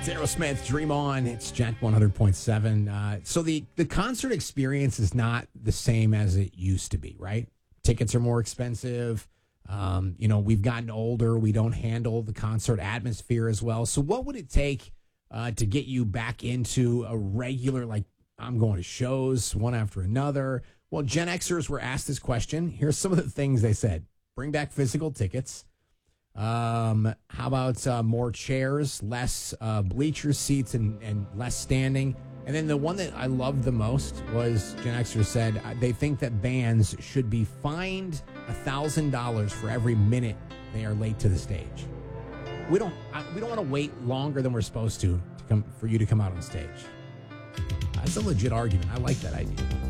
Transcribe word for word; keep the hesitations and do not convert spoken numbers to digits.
It's Aerosmith, Dream On. It's Jack one hundred point seven. Uh, so the, the concert experience is not the same as it used to be, right? Tickets are more expensive. Um, you know, we've gotten older. We don't handle the concert atmosphere as well. So what would it take uh, to get you back into a regular, like, I'm going to shows one after another? Well, Gen Xers were asked this question. Here's some of the things they said. Bring back physical tickets. Um, how about uh, more chairs, less uh, bleacher seats, and, and less standing? And then the one that I loved the most was Gen Xers said uh, they think that bands should be fined one thousand dollars for every minute they are late to the stage. We don't I, we don't want to wait longer than we're supposed to, to come, for you to come out on stage. That's a legit argument. I like that idea.